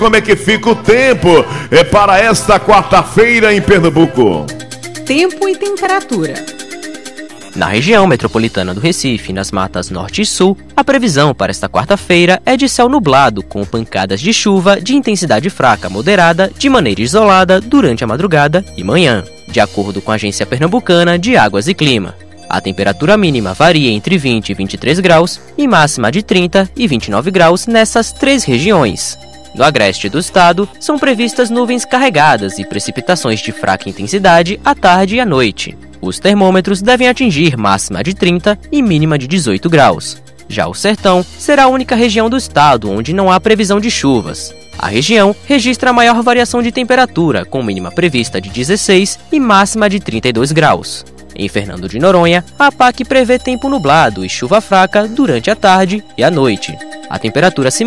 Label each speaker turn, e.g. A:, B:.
A: Como é que fica o tempo para esta quarta-feira em Pernambuco?
B: Tempo e temperatura.
C: Na região metropolitana do Recife, nas matas norte e sul, a previsão para esta quarta-feira é de céu nublado, com pancadas de chuva de intensidade fraca a moderada, de maneira isolada, durante a madrugada e manhã, de acordo com a Agência Pernambucana de Águas e Clima. A temperatura mínima varia entre 20 e 23 graus e máxima de 30 e 29 graus nessas três regiões. No agreste do estado, são previstas nuvens carregadas e precipitações de fraca intensidade à tarde e à noite. Os termômetros devem atingir máxima de 30 e mínima de 18 graus. Já o sertão será a única região do estado onde não há previsão de chuvas. A região registra a maior variação de temperatura, com mínima prevista de 16 e máxima de 32 graus. Em Fernando de Noronha, a APAC prevê tempo nublado e chuva fraca durante a tarde e a noite. A temperatura se